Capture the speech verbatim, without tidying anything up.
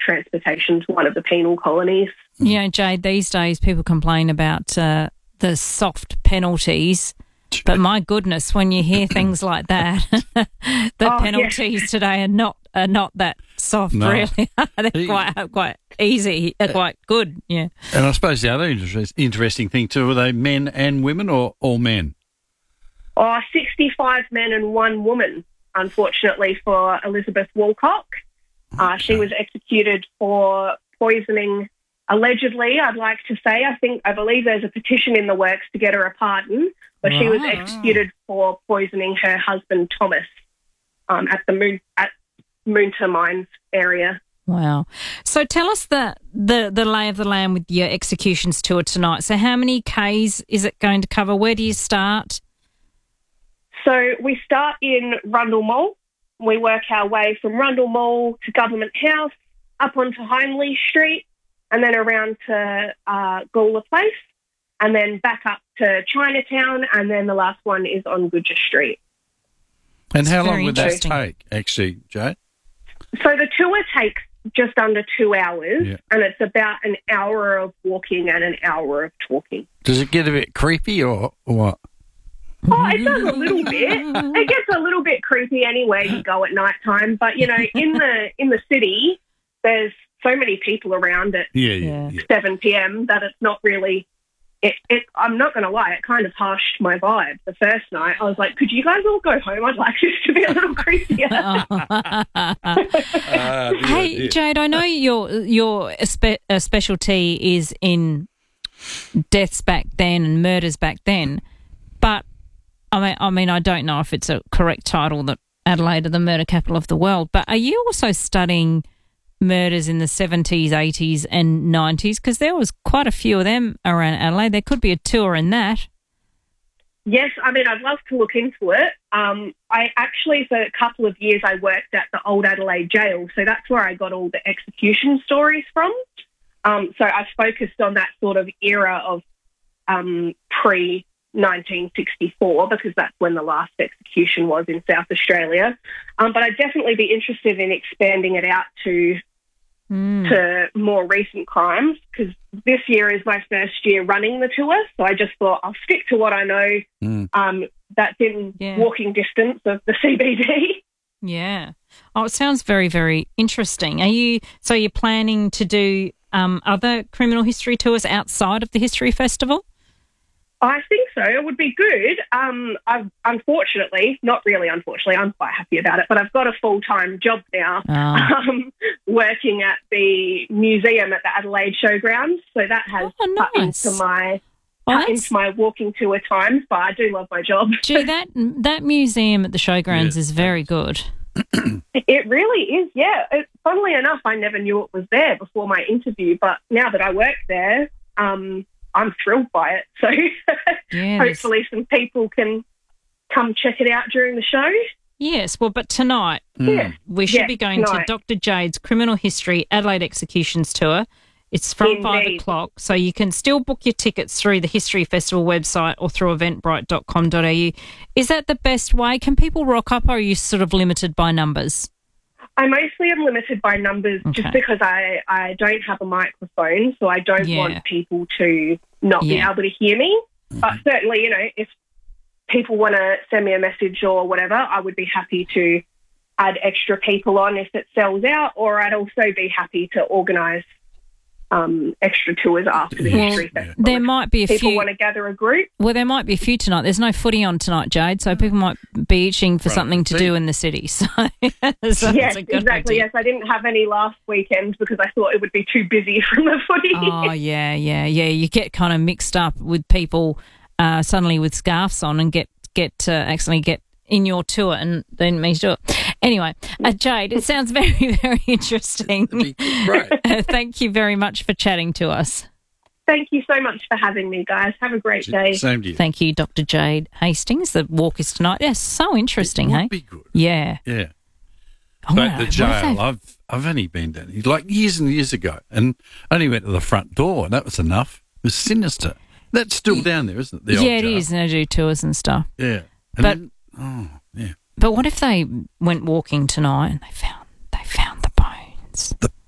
transportation to one of the penal colonies. You know, Jade, these days people complain about uh, the soft penalties, but my goodness, when you hear things like that, the oh, penalties yeah. today are not are not that soft, No. really. They're quite quite easy, uh, quite good, yeah. And I suppose the other interest, interesting thing too, are they men and women or all men? Oh, sixty-five men and one woman, unfortunately, for Elizabeth Woolcock. Uh, she was executed for poisoning, allegedly, I'd like to say. I think, I believe there's a petition in the works to get her a pardon, but she was Wow. executed for poisoning her husband, Thomas, um, at the Moon, at Moonta Mines area. Wow. So tell us the, the, the lay of the land with your executions tour tonight. So how many Ks is it going to cover? Where do you start? So we start in Rundle Mall. We work our way from Rundle Mall to Government House, up onto Hindley Street, and then around to uh, Gawler Place, and then back up to Chinatown, and then the last one is on Goodger Street. And It's how very long would that interesting. take, actually, Jade? So the tour takes just under two hours, Yeah. and it's about an hour of walking and an hour of talking. Does it get a bit creepy or, or what? Oh, it does a little bit. It gets a little bit creepy anywhere you go at night time. But, you know, in the in the city, there's so many people around at Yeah, yeah, Yeah. yeah. seven p.m. that it's not really... It, it, I'm not going to lie, it kind of hushed my vibe the first night. I was like, could you guys all go home? I'd like this to be a little creepier. Uh, Hey, yeah, yeah. Jade, I know your your spe- uh, specialty is in deaths back then and murders back then, but I mean, I mean, I don't know if it's a correct title that Adelaide are the murder capital of the world. But are you also studying murders in the seventies, eighties, and nineties? Because there was quite a few of them around Adelaide. There could be a tour in that. Yes, I mean, I'd love to look into it. Um, I actually, for a couple of years, I worked at the Old Adelaide Jail, so that's where I got all the execution stories from. Um, so I focused on that sort of era of um, pre nineteen sixty-four, because that's when the last execution was in South Australia. Um, but I'd definitely be interested in expanding it out to Mm. to more recent crimes, because this year is my first year running the tour, so I just thought I'll stick to what I know Mm. um, that's in Yeah. walking distance of the C B D. Yeah. Oh, it sounds very, very interesting. Are you so you're planning to do um, other criminal history tours outside of the History Festival? I think so. It would be good. Um, I've unfortunately, not really unfortunately, I'm quite happy about it, but I've got a full-time job now Ah. um, working at the museum at the Adelaide Showgrounds. So that has Oh, cut nice. into my Oh, cut that's- into my walking tour times, but I do love my job. Gee, that that museum at the Showgrounds Yeah, is very good. It really is, yeah. It, funnily enough, I never knew it was there before my interview, but now that I work there, um, I'm thrilled by it. So Yeah, there's- hopefully some people can come check it out during the show. Yes, well, but tonight Yeah. we should Yeah, be going tonight. to Doctor Jade's Criminal History Adelaide Executions Tour. It's from five Indeed. o'clock, so you can still book your tickets through the History Festival website or through eventbrite dot com dot a u. Is that the best way? Can people rock up, or are you sort of limited by numbers? I mostly am limited by numbers Okay. just because I, I don't have a microphone, so I don't Yeah. want people to not be Yeah. able to hear me. But certainly, you know, if people want to send me a message or whatever, I would be happy to add extra people on if it sells out, or I'd also be happy to organise um, extra tours after the Well, History Festival. There might be a People few. want to gather a group. Well, there might be a few tonight. There's no footy on tonight, Jade, so people might be itching for Right. something to do in the city. So, so Yes, it's a good exactly. idea. Yes, I didn't have any last weekend because I thought it would be too busy from the footy. Oh, yeah, yeah, yeah. You get kind of mixed up with people uh, suddenly with scarves on and get get uh, actually get in your tour and then means do it. Anyway, uh, Jade, it sounds very, very interesting. That'd be great. Uh, thank you very much for chatting to us. Thank you so much for having me, guys. Have a great day. Same to you. Thank you, Doctor Jade Hastings. The walk is tonight. Yes, so interesting, It hey? would be good. Yeah. Yeah. Oh, But no, the what if jail, they've- I've I've only been down here like years and years ago, and only went to the front door, and that was enough. It was sinister. That's still down there, isn't it? The old yeah, it jail. is. And they do tours and stuff. Yeah. And But- then, oh, yeah. But what if they went walking tonight and they found they found the bones? The